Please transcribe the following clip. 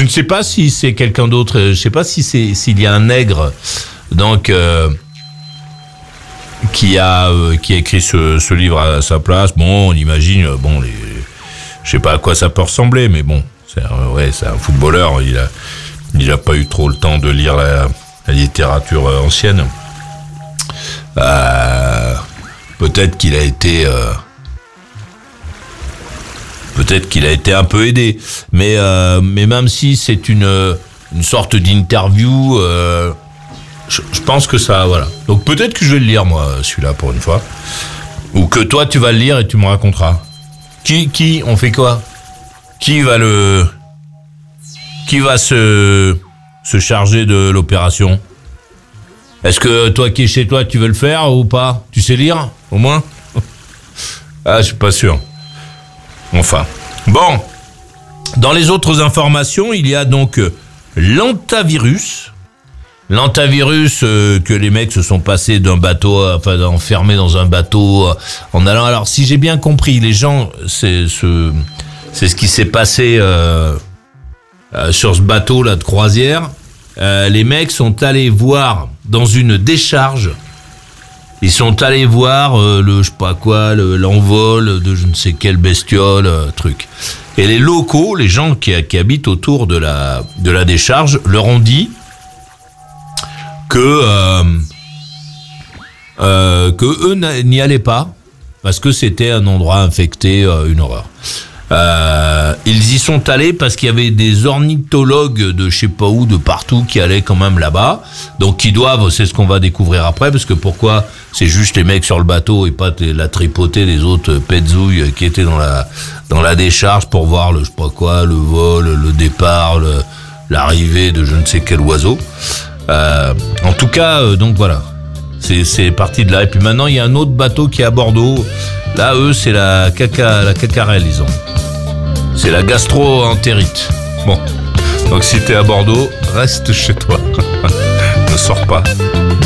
ne sais pas si c'est quelqu'un d'autre. Je ne sais pas s'il y a un nègre, donc qui a écrit ce livre à sa place. Bon, on imagine. Je sais pas à quoi ça peut ressembler, mais bon, c'est un footballeur. Il a pas eu trop le temps de lire la littérature ancienne. Peut-être qu'il a été un peu aidé, mais même si c'est une sorte d'interview, je pense que ça, voilà. Donc peut-être que je vais le lire moi, celui-là, pour une fois, ou que toi tu vas le lire et tu me raconteras. Qui on fait quoi? Qui va se charger de l'opération? Est-ce que toi qui es chez toi, tu veux le faire ou pas? Tu sais lire, au moins? Ah, je suis pas sûr. Enfin. Bon. Dans les autres informations, il y a donc l'antavirus. L'antavirus que les mecs se sont passés d'un bateau, enfermés dans un bateau, en allant... Alors, si j'ai bien compris, les gens, c'est ce qui s'est passé sur ce bateau-là de croisière. Les mecs sont allés voir dans une décharge. Ils sont allés voir l'envol de je ne sais quelle bestiole, truc. Et les locaux, les gens qui habitent autour de la décharge, leur ont dit que eux n'y allaient pas parce que c'était un endroit infecté, une horreur. Ils y sont allés parce qu'il y avait des ornithologues de je sais pas où, de partout, qui allaient quand même là-bas. Donc qui doivent, c'est ce qu'on va découvrir après, parce que pourquoi c'est juste les mecs sur le bateau et pas la tripotée des autres petzouilles qui étaient dans la décharge pour voir le je sais pas quoi, le vol, le départ, l'arrivée de je ne sais quel oiseau. En tout cas, donc voilà. C'est parti de là. Et puis maintenant, il y a un autre bateau qui est à Bordeaux. Là, eux, c'est la cacarelle, ils ont. C'est la gastro-entérite. Bon. Donc, si t'es à Bordeaux, reste chez toi. Ne sors pas.